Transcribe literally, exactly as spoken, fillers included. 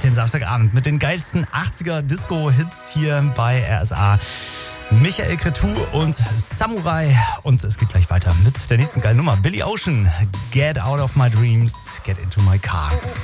den Samstagabend mit den geilsten achtziger Disco-Hits hier bei R S A. Michael Cretu und Samurai. Und es geht gleich weiter mit der nächsten geilen Nummer. Billy Ocean, Get Out of My Dreams, Get Into My Car.